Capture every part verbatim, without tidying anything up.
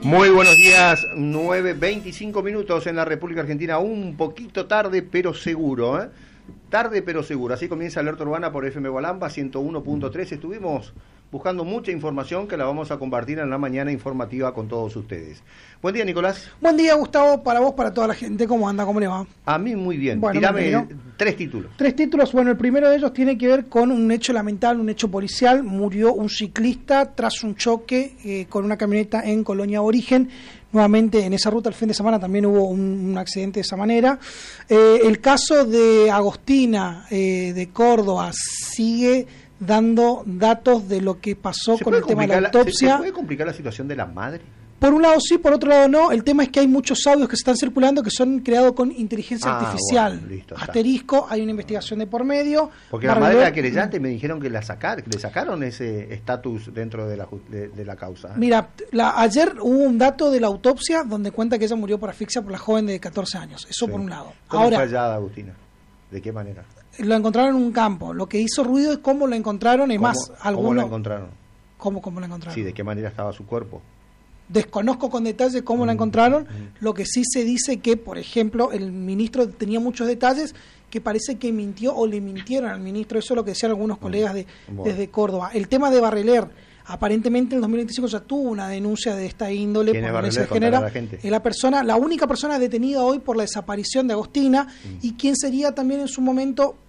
Muy buenos días, nueve veinticinco minutos en la República Argentina, un poquito tarde pero seguro, ¿eh? Tarde pero seguro, así comienza Alerta Urbana por F M Gualamba ciento uno punto tres. Estuvimos buscando mucha información que la vamos a compartir en la mañana informativa con todos ustedes. Buen día, Nicolás. Buen día, Gustavo, para vos, para toda la gente. ¿Cómo anda? ¿Cómo le va? A mí muy bien. Bueno, Tirame tres títulos. Tres títulos. Bueno, el primero de ellos tiene que ver con un hecho lamentable, un hecho policial. Murió un ciclista tras un choque eh, con una camioneta en Colonia Origen. Nuevamente en esa ruta el fin de semana también hubo un, un accidente de esa manera. Eh, el caso de Agostina eh, de Córdoba sigue dando datos de lo que pasó con el tema de la autopsia. ¿Se puede complicar la situación de la madre? Por un lado sí, por otro lado no. El tema es que hay muchos audios que se están circulando que son creados con inteligencia ah, artificial. Bueno, listo, asterisco, hay una investigación de por medio. Porque la madre de la querellante me dijeron que la sacar, que le sacaron ese estatus dentro de la, de, de la causa. Mira, la, ayer hubo un dato de la autopsia donde cuenta que ella murió por asfixia por la joven de catorce años. Eso sí. Por un lado. ¿Cómo Ahora, fue hallada, Agustina? ¿De qué manera? Lo encontraron en un campo. Lo que hizo ruido es cómo lo encontraron. Es más, algunos, ¿Cómo lo encontraron? ¿Cómo, cómo lo encontraron? Sí, ¿de qué manera estaba su cuerpo? Desconozco con detalle cómo mm, la encontraron. Mm. Lo que sí se dice que, por ejemplo, el ministro tenía muchos detalles que parece que mintió o le mintieron al ministro. Eso es lo que decían algunos colegas de, bueno. desde Córdoba. El tema de Barreler, aparentemente en el dos mil veinticinco ya tuvo una denuncia de esta índole por violencia de género. La gente? Es la persona, la única persona detenida hoy por la desaparición de Agostina mm. y quien sería también en su momento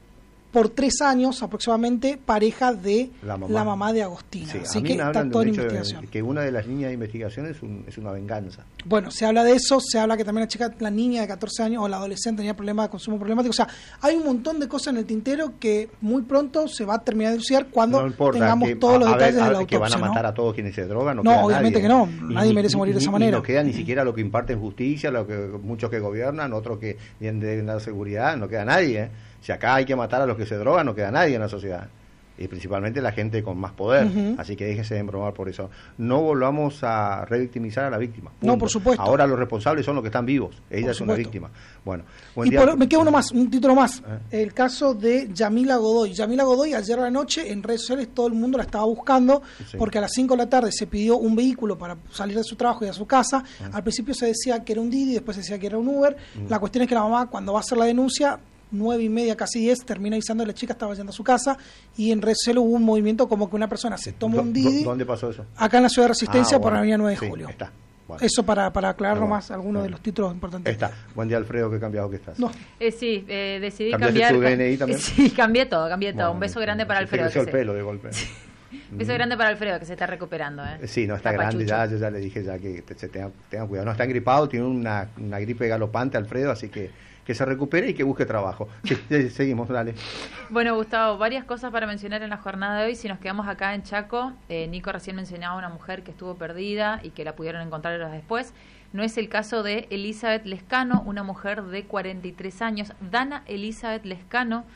por tres años aproximadamente pareja de la mamá, la mamá de Agostina. Sí, así a mí que me está toda en investigación. De, que una de las líneas de investigación es, un, es una venganza. Bueno, se habla de eso, se habla que también la chica, la niña de catorce años o la adolescente tenía problemas de consumo problemático. O sea, hay un montón de cosas en el tintero que muy pronto se va a terminar de elucidar cuando no importa, tengamos que, todos los detalles ver, de la autopsia. ¿Que van a matar ¿no? a todos quienes se drogan? No, no queda obviamente nadie, que no. Nadie ni, merece morir ni, de esa manera. No queda ni siquiera lo que imparten justicia, lo que muchos que gobiernan, otros que vienen de la seguridad, no queda nadie, ¿eh? Si acá hay que matar a los que se drogan, no queda nadie en la sociedad. Y principalmente la gente con más poder. Uh-huh. Así que déjese de embromar por eso. No volvamos a revictimizar a la víctima. Punto. No, por supuesto. Ahora los responsables son los que están vivos. Ella por es supuesto. Una víctima. Bueno, buen y día. Por, me queda uno más, un título más. ¿Eh? El caso de Yamila Godoy. Yamila Godoy, ayer a la noche en redes sociales todo el mundo la estaba buscando sí. porque a las cinco de la tarde se pidió un vehículo para salir de su trabajo y a su casa. Uh-huh. Al principio se decía que era un Didi, después se decía que era un Uber. Uh-huh. La cuestión es que la mamá, cuando va a hacer la denuncia, nueve y media, casi diez, termina avisando que la chica estaba yendo a su casa y en redes sociales hubo un movimiento como que una persona se toma un Didi. ¿Dónde pasó eso? Acá en la Ciudad de Resistencia, ah, bueno. por la avenida nueve de sí, julio. Está. Bueno. Eso para, para aclarar bueno. más algunos bueno. de los títulos importantes. Está. Buen día, Alfredo, qué cambiado que estás. No. Eh, sí, eh, decidí ¿Cambiaste cambiar. tu D N I también? Sí, cambié todo, cambié todo. Bueno, un beso grande para se Alfredo. Se creció el pelo de golpe. Un beso grande para Alfredo, que se está recuperando. ¿eh? Sí, no está, está grande ya, yo ya le dije ya que se tenga, tenga cuidado. No está gripado, tiene una, una gripe galopante, Alfredo, así que que se recupere y que busque trabajo. Sí, seguimos, dale. Bueno, Gustavo, varias cosas para mencionar en la jornada de hoy. Si nos quedamos acá en Chaco, eh, Nico recién mencionaba a una mujer que estuvo perdida y que la pudieron encontrar horas después. No es el caso de Elizabeth Lescano, una mujer de cuarenta y tres años. Dana Elizabeth Lescano,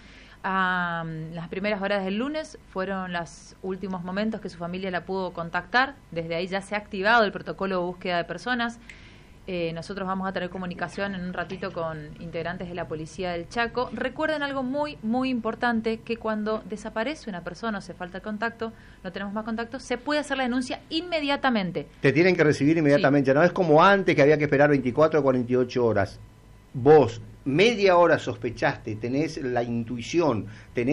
a um, las primeras horas del lunes fueron los últimos momentos que su familia la pudo contactar. Desde ahí ya se ha activado el protocolo de búsqueda de personas. Eh, nosotros vamos a tener comunicación en un ratito con integrantes de la policía del Chaco. Recuerden algo muy, muy importante, que cuando desaparece una persona o se falta contacto, no tenemos más contacto, se puede hacer la denuncia inmediatamente. Te tienen que recibir inmediatamente, sí. No es como antes que había que esperar veinticuatro o cuarenta y ocho horas. Vos, media hora sospechaste, tenés la intuición, tenés